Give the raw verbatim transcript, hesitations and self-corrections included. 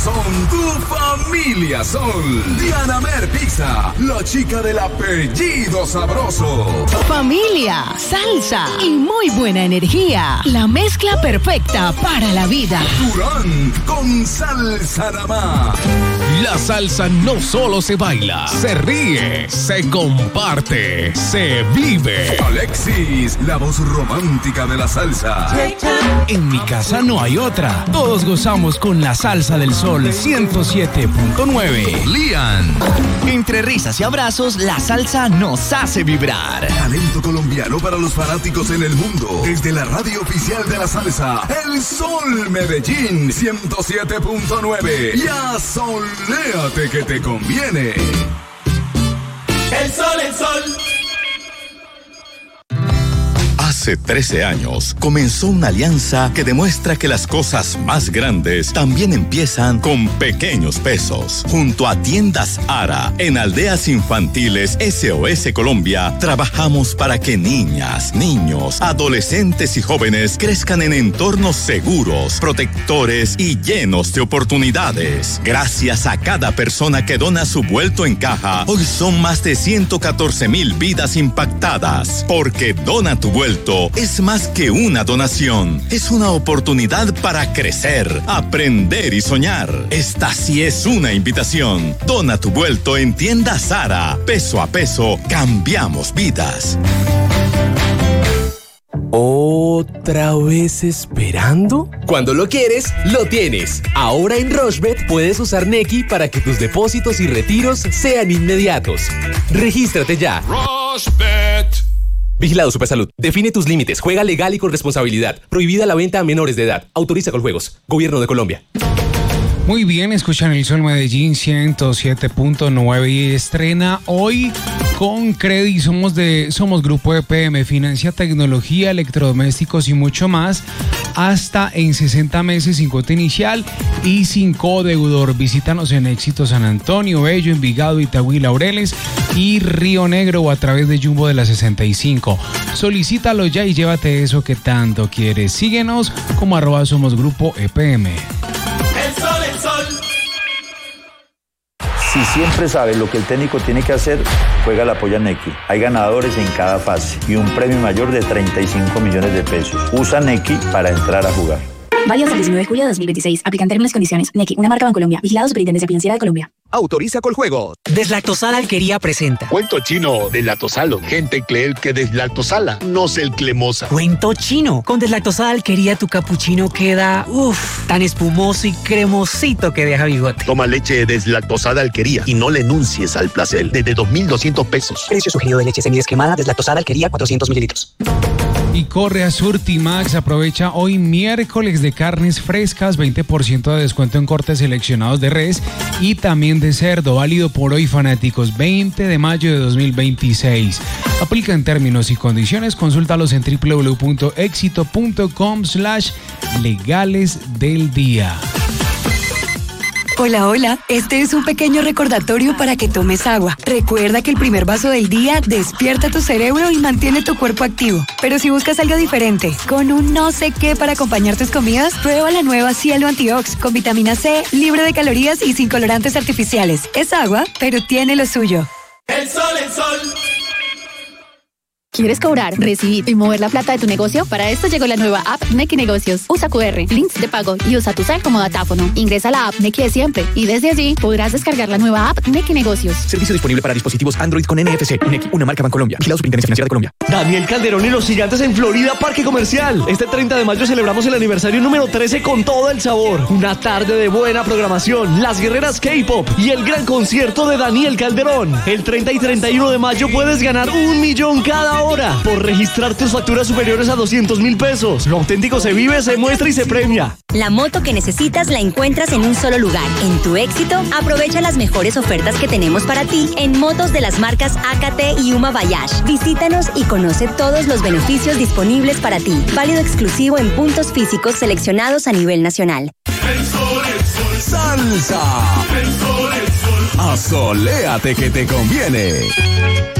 Son tu familia Sol. Diana Mer Pizza, la chica del apellido sabroso. Familia, salsa y muy buena energía. La mezcla perfecta para la vida. Durán con salsa Namá. La salsa no solo se baila, se ríe, se comparte, se vive. Alexis, la voz romántica de la salsa. En mi casa no hay otra. Todos gozamos con la salsa del sol ciento siete punto nueve. Lian. Entre risas y abrazos, la salsa nos hace vibrar. Talento colombiano para los fanáticos en el mundo. Desde la radio oficial de la salsa, El Sol Medellín ciento siete punto nueve. Ya soléate que te conviene. El sol, el sol. Hace trece años comenzó una alianza que demuestra que las cosas más grandes también empiezan con pequeños pesos. Junto a Tiendas Ara, en Aldeas Infantiles S O S Colombia, trabajamos para que niñas, niños, adolescentes y jóvenes crezcan en entornos seguros, protectores y llenos de oportunidades. Gracias a cada persona que dona su vuelto en caja, hoy son más de ciento catorce mil vidas impactadas. Porque Dona tu Vuelto es más que una donación, es una oportunidad para crecer, aprender y soñar. Esta sí es una invitación. Dona tu vuelto en Tiendas Zara. Peso a peso, cambiamos vidas. ¿Otra vez esperando? Cuando lo quieres, lo tienes. Ahora en Rochebet puedes usar Nequi para que tus depósitos y retiros sean inmediatos. Regístrate ya. Rochebet. Vigilado Supersalud. Define tus límites. Juega legal y con responsabilidad. Prohibida la venta a menores de edad. Autoriza con juegos. Gobierno de Colombia. Muy bien, escuchan El Sol Medellín ciento siete punto nueve y estrena hoy con Credi. Somos de somos Grupo E P M, financia tecnología, electrodomésticos y mucho más, hasta en sesenta meses sin cuota inicial y sin codeudor. Visítanos en Éxito San Antonio, Bello, Envigado, Itagüí, Laureles y Río Negro, o a través de Jumbo de la sesenta y cinco. Solicítalo ya y llévate eso que tanto quieres. Síguenos como arroba somos Grupo E P M. El sol, el sol. Si siempre sabes lo que el técnico tiene que hacer, juega la polla Nequi. Hay ganadores en cada fase y un premio mayor de treinta y cinco millones de pesos. Usa Nequi para entrar a jugar. Válido hasta el diecinueve de julio de dos mil veintiséis. Aplican términos y condiciones. Nequi, una marca Bancolombia. Vigilado Superintendencia Financiera de Colombia. Autoriza Coljuegos. Deslactosada Alquería presenta. Cuento chino, deslactosalo. Gente cree que deslactosala, no es el cremosa. Cuento chino. Con Deslactosada Alquería tu capuchino queda, uff, tan espumoso y cremosito que deja bigote. Toma leche deslactosada Alquería y no le enuncies al placer. Desde dos mil doscientos pesos. Precio sugerido de leche semidescremada Deslactosada Alquería cuatrocientos mililitros. Y corre a Surtimax, aprovecha hoy miércoles de carnes frescas, veinte por ciento de descuento en cortes seleccionados de res y también de cerdo, válido por hoy fanáticos, veinte de mayo de dos mil veintiséis. Aplica en términos y condiciones, consúltalos en doble u doble u doble u punto éxito punto com slash legales del día. Hola, hola. Este es un pequeño recordatorio para que tomes agua. Recuerda que el primer vaso del día despierta tu cerebro y mantiene tu cuerpo activo. Pero si buscas algo diferente, con un no sé qué para acompañar tus comidas, prueba la nueva Cielo Antiox con vitamina C, libre de calorías y sin colorantes artificiales. Es agua, pero tiene lo suyo. El sol, el sol. ¿Quieres cobrar, recibir y mover la plata de tu negocio? Para esto llegó la nueva app Nequi Negocios. Usa cu erre, links de pago y usa tu cel como datáfono. Ingresa a la app Nequi de siempre y desde allí podrás descargar la nueva app Nequi Negocios. Servicio disponible para dispositivos Android con N F C. Nequi, una marca Bancolombia. Vigilado Superintendencia Financiera de Colombia. Daniel Calderón y los Gigantes en Florida Parque Comercial. Este treinta de mayo celebramos el aniversario número trece con todo el sabor. Una tarde de buena programación, las guerreras K-pop y el gran concierto de Daniel Calderón. El treinta y treinta y uno de mayo puedes ganar un millón cada hora por registrar registrar tus facturas superiores a doscientos mil pesos. Lo auténtico se vive, se muestra y se premia. La moto que necesitas la encuentras en un solo lugar. En Tu Éxito, aprovecha las mejores ofertas que tenemos para ti en motos de las marcas A K T y Uma Bayash. Visítanos y conoce todos los beneficios disponibles para ti. Válido exclusivo en puntos físicos seleccionados a nivel nacional. El sol, el sol. Salsa. El sol, el sol. Asoléate que te conviene.